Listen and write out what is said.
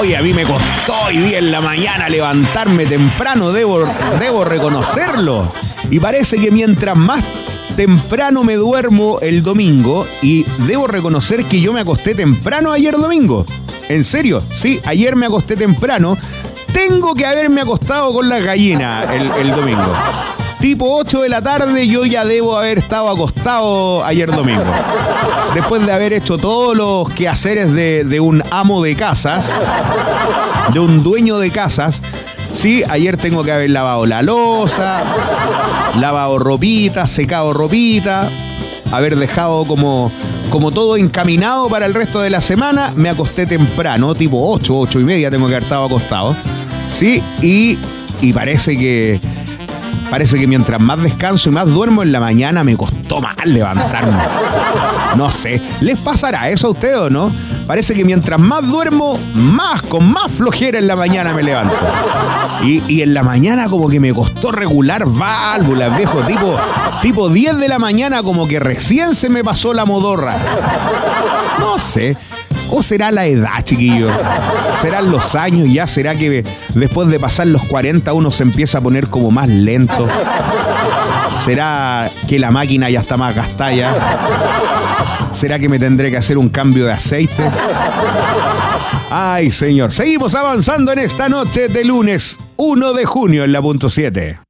Oye, a mí me costó hoy día en la mañana levantarme temprano, debo reconocerlo. Y parece que mientras más temprano me duermo el domingo, y debo reconocer que yo me acosté temprano ayer domingo. En serio, sí, ayer me acosté temprano. Tengo que haberme acostado con las gallinas el domingo. Tipo 8 de la tarde yo ya debo haber estado acostado ayer domingo. Después de haber hecho todos los quehaceres de un amo de casas, de un dueño de casas. Sí, ayer tengo que haber lavado la loza, lavado ropita, secado ropita, haber dejado como todo encaminado para el resto de la semana. Me acosté temprano, tipo 8 y media tengo que haber estado acostado. Sí, y parece que mientras más descanso y más duermo en la mañana me costó más levantarme. No sé, ¿les pasará eso a ustedes o no? Parece que mientras más duermo, con más flojera en la mañana me levanto. Y en la mañana como que me costó regular válvulas, viejo, tipo 10 de la mañana como que recién se me pasó la modorra. No sé. ¿O será la edad, chiquillo? ¿Serán los años ya? ¿Será que después de pasar los 40 uno se empieza a poner como más lento? ¿Será que la máquina ya está más gastada ya? ¿Será que me tendré que hacer un cambio de aceite? Ay, señor. Seguimos avanzando en esta noche de lunes 1 de junio en la punto 7.